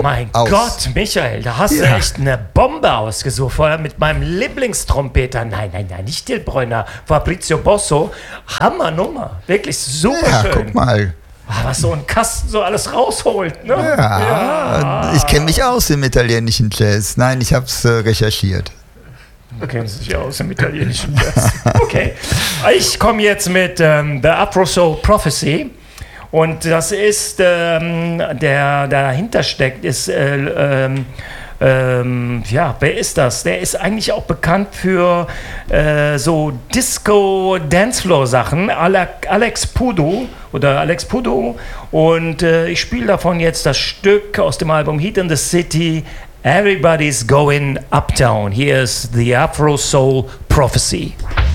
Mein aus. Gott, Michael, da hast du echt eine Bombe ausgesucht. Vorher mit meinem Lieblingstrompeter. Nein, nicht Till Brönner. Fabrizio Bosso. Hammernummer. Wirklich super Ja, schön. guck mal. Was so ein Kasten so alles rausholt. Ne? Ja, ich kenne mich aus im italienischen Jazz. Nein, ich habe es recherchiert. Du kennst dich aus im italienischen Jazz. Okay. Ich komme jetzt mit The Afro Soul Prophecy. Und das ist, der dahinter steckt, ist, wer ist das? Der ist eigentlich auch bekannt für so Disco-Dancefloor-Sachen, Alex Pudo. Und ich spiele davon jetzt das Stück aus dem Album Heat in the City, Everybody's Going Uptown. Hier ist The Afro Soul Prophecy.